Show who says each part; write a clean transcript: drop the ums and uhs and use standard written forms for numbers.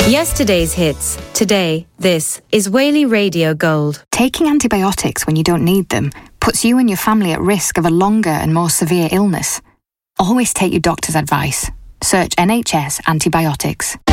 Speaker 1: Yesterday's hits. Today, this is Whaley Radio Gold.
Speaker 2: Taking antibiotics when you don't need them puts you and your family at risk of a longer and more severe illness. Always take your doctor's advice. Search NHS antibiotics.